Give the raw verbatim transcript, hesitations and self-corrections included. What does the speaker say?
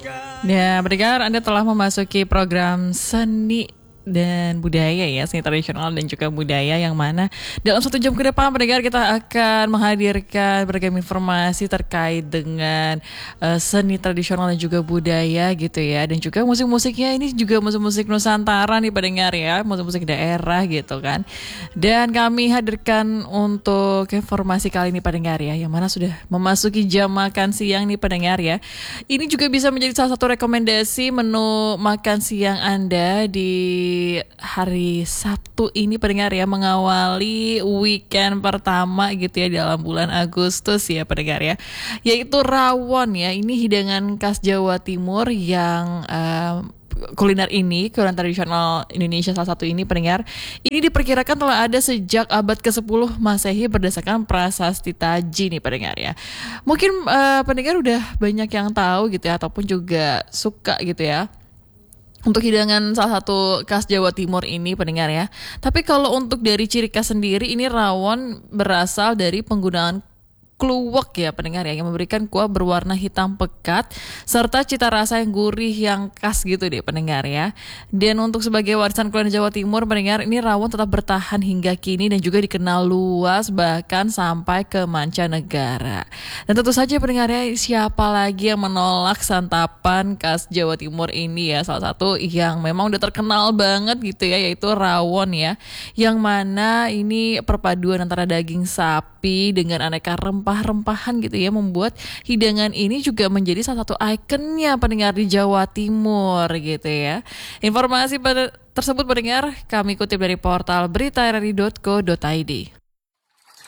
Ya, pendengar, Anda telah memasuki program seni dan budaya ya, seni tradisional dan juga budaya, yang mana dalam satu jam ke depan pendengar kita akan menghadirkan beragam informasi terkait dengan uh, seni tradisional dan juga budaya gitu ya, dan juga musik-musiknya ini juga musik-musik Nusantara nih pendengar ya, musik-musik daerah gitu kan. Dan kami hadirkan untuk informasi kali ini pendengar ya, yang mana sudah memasuki jam makan siang nih pendengar ya. Ini juga bisa menjadi salah satu rekomendasi menu makan siang Anda di hari Sabtu ini pendengar ya, mengawali weekend pertama gitu ya dalam bulan Agustus ya pendengar ya, yaitu rawon ya. Ini hidangan khas Jawa Timur yang uh, kuliner ini, kuliner tradisional Indonesia salah satu ini pendengar, ini diperkirakan telah ada sejak abad kesepuluh Masehi berdasarkan prasasti Taji nih pendengar ya. Mungkin uh, pendengar udah banyak yang tahu gitu ya, ataupun juga suka gitu ya untuk hidangan salah satu khas Jawa Timur ini pendengar ya. Tapi kalau untuk dari ciri khas sendiri, ini rawon berasal dari penggunaan kluwek ya pendengar ya, yang memberikan kuah berwarna hitam pekat serta cita rasa yang gurih yang khas gitu deh pendengar ya. Dan untuk sebagai warisan kuliner Jawa Timur pendengar, ini rawon tetap bertahan hingga kini dan juga dikenal luas bahkan sampai ke mancanegara. Dan tentu saja pendengar ya, siapa lagi yang menolak santapan khas Jawa Timur ini ya, salah satu yang memang udah terkenal banget gitu ya, yaitu rawon ya, yang mana ini perpaduan antara daging sapi dengan aneka rempah rempah-rempahan gitu ya, membuat hidangan ini juga menjadi salah satu ikonnya pendengar di Jawa Timur gitu ya. Informasi pada tersebut pendengar kami kutip dari portal berita r r i dot co dot i d.